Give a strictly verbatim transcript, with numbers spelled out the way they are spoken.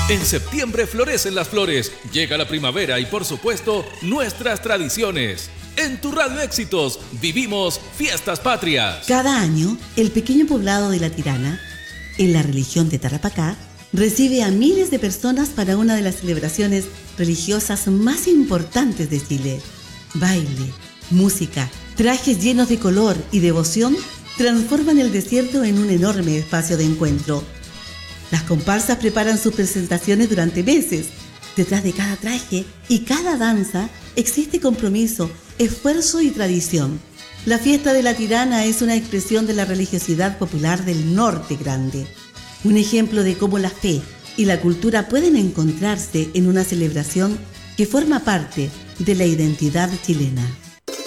En septiembre florecen las flores, llega la primavera y por supuesto nuestras tradiciones. En tu Radio Éxitos vivimos Fiestas Patrias. Cada año, el pequeño poblado de La Tirana, en la religión de Tarapacá, recibe a miles de personas para una de las celebraciones religiosas más importantes de Chile. Baile, música, trajes llenos de color y devoción transforman el desierto en un enorme espacio de encuentro. Las comparsas preparan sus presentaciones durante meses. Detrás de cada traje y cada danza existe compromiso, esfuerzo y tradición. La fiesta de La Tirana es una expresión de la religiosidad popular del Norte Grande. Un ejemplo de cómo la fe y la cultura pueden encontrarse en una celebración que forma parte de la identidad chilena.